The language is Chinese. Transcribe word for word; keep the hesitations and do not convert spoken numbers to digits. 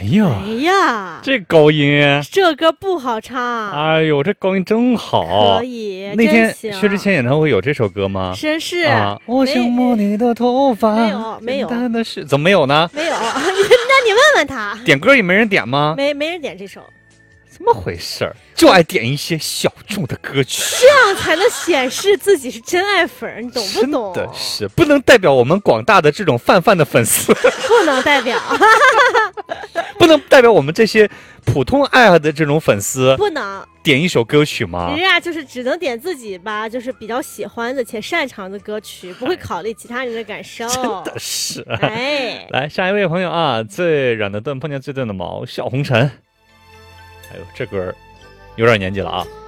呀， 哎呀， 这高音， 这歌不好唱。 哎呦，这高音真好。 可以， 那天真行薛之谦演唱会有这首歌吗？ 绅士啊，我想摸你的头发。 没有没有简单的事怎么没有呢？ 没有，那你问问他， 点歌也没人点吗？ 没没人点这首， 怎么回事儿？就爱点一些小众的歌曲， 这样才能显示自己是真爱粉，你懂不懂？ 真的是不能代表我们广大的这种泛泛的粉丝， 不能代表， 不能代表我们这些普通爱好的这种粉丝， 不能点一首歌曲吗人？家就是只能点自己吧，就是比较喜欢的且擅长的歌曲，不会考虑其他人的感受。 真的是， 哎， 来下一位朋友啊，最软的盾碰见最钝的毛，小红尘。哎呦，这歌儿有点年纪了啊。